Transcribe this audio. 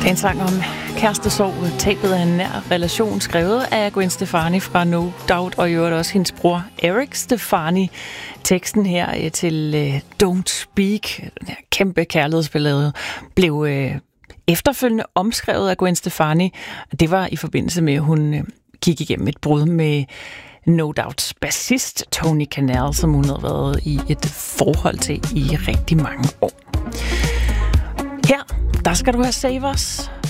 En sang om kærestesorg, tabet af en nær relation, skrevet af Gwen Stefani fra No Doubt, og i øvrigt også hendes bror Eric Stefani. Teksten her til Don't Speak, den her kæmpe kærlighedsballade, blev efterfølgende omskrevet af Gwen Stefani. Det var i forbindelse med, at hun gik igennem et brud med No Doubts bassist Tony Kanal, som hun havde været i et forhold til i rigtig mange år. Her, der skal du have Save Us.